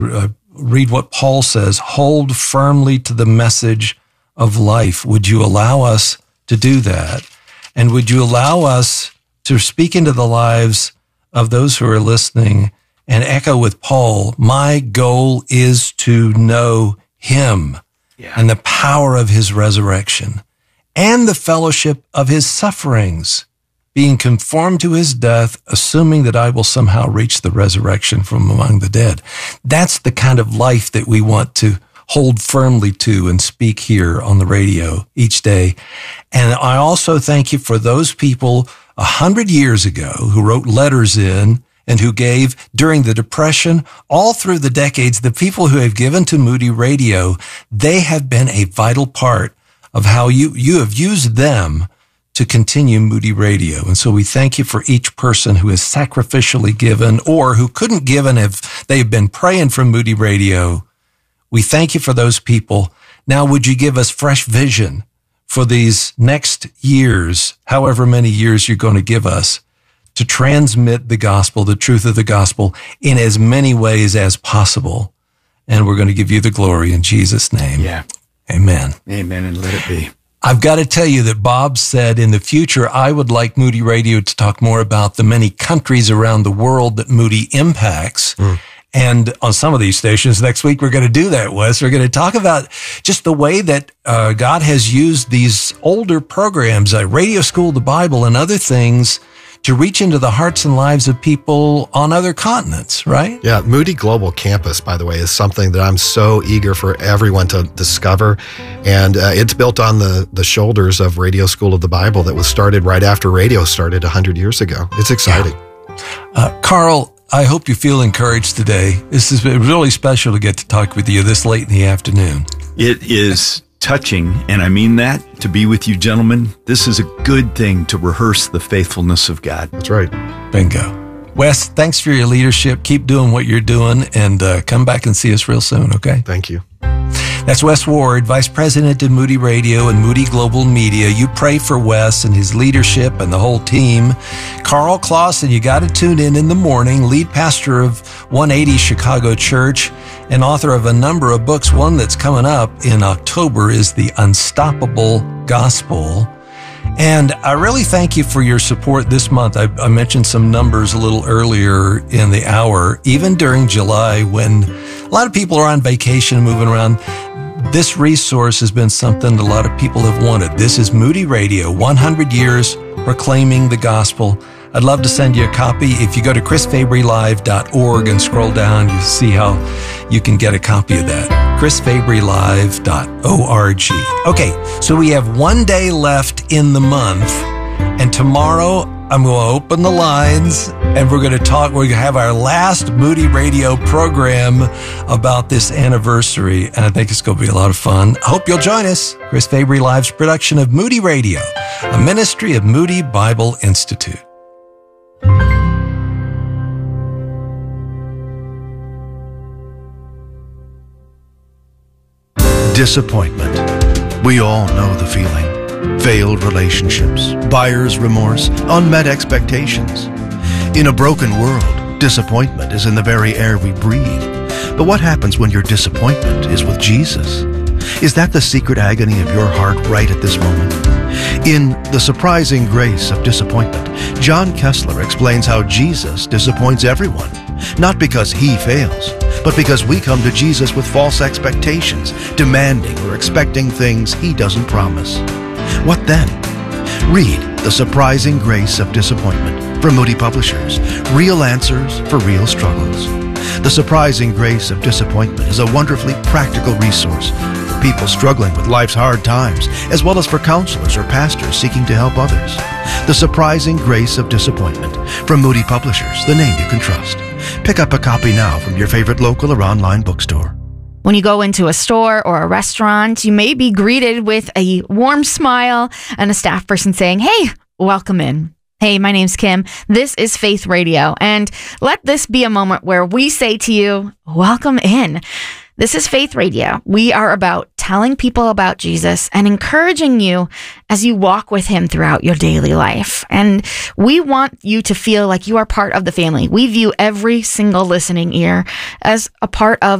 read what Paul says, hold firmly to the message of life. Would you allow us to do that? And would you allow us to speak into the lives of those who are listening and echo with Paul, my goal is to know him and the power of his resurrection and the fellowship of his sufferings, being conformed to his death, assuming that I will somehow reach the resurrection from among the dead. That's the kind of life that we want to hold firmly to and speak here on the radio each day. And I also thank you for those people 100 years ago who wrote letters in and who gave during the Depression, all through the decades, the people who have given to Moody Radio, they have been a vital part of how you have used them to continue Moody Radio. And so we thank you for each person who has sacrificially given or who couldn't give and if they've been praying for Moody Radio. We thank you for those people. Now, would you give us fresh vision for these next years, however many years you're going to give us, to transmit the gospel, the truth of the gospel, in as many ways as possible. And we're going to give you the glory in Jesus' name. Yeah. Amen. Amen, and let it be. I've got to tell you that Bob said in the future, I would like Moody Radio to talk more about the many countries around the world that Moody impacts. And on some of these stations next week, we're going to do that, Wes. We're going to talk about just the way that God has used these older programs, Radio School of the Bible and other things, to reach into the hearts and lives of people on other continents, right? Yeah, Moody Global Campus, by the way, is something that I'm so eager for everyone to discover. And it's built on the shoulders of Radio School of the Bible that was started right after radio started 100 years ago. It's exciting. Yeah. Carl, I hope you feel encouraged today. This has been really special to get to talk with you this late in the afternoon. It is touching, and I mean that, to be with you gentlemen. This is a good thing to rehearse the faithfulness of God. That's right. Bingo. Wes, thanks for your leadership. Keep doing what you're doing, and come back and see us real soon, okay? Thank you. That's Wes Ward, Vice President at Moody Radio and Moody Global Media. You pray for Wes and his leadership and the whole team. Carl Clausen, you got to tune in the morning, lead pastor of 180 Chicago Church and author of a number of books. One that's coming up in October is The Unstoppable Gospel. And I really thank you for your support this month. I mentioned some numbers a little earlier in the hour. Even during July, when a lot of people are on vacation and moving around, this resource has been something that a lot of people have wanted. This is Moody Radio, 100 years proclaiming the gospel. I'd love to send you a copy. If you go to chrisfabrylive.org and scroll down, you'll see how you can get a copy of that. chrisfabrylive.org. Okay, so we have 1 day left in the month, and tomorrow I'm going to open the lines, and we're going to talk. We're going to have our last Moody Radio program about this anniversary, and I think it's going to be a lot of fun. I hope you'll join us. Chris Fabry Live's production of Moody Radio, a ministry of Moody Bible Institute. Disappointment. We all know the feeling. Failed relationships, buyer's remorse, unmet expectations. In a broken world, disappointment is in the very air we breathe. But what happens when your disappointment is with Jesus? Is that the secret agony of your heart right at this moment? In The Surprising Grace of Disappointment, John Kessler explains how Jesus disappoints everyone, not because he fails, but because we come to Jesus with false expectations, demanding or expecting things he doesn't promise. What then? Read The Surprising Grace of Disappointment from Moody Publishers. Real answers for real struggles. The Surprising Grace of Disappointment is a wonderfully practical resource for people struggling with life's hard times, as well as for counselors or pastors seeking to help others. The Surprising Grace of Disappointment from Moody Publishers, the name you can trust. Pick up a copy now from your favorite local or online bookstore. When you go into a store or a restaurant, you may be greeted with a warm smile and a staff person saying, "Hey, welcome in. Hey, my name's Kim. This is Faith Radio. And let this be a moment where we say to you, welcome in. This is Faith Radio. We are about telling people about Jesus and encouraging you as you walk with him throughout your daily life. And we want you to feel like you are part of the family. We view every single listening ear as a part of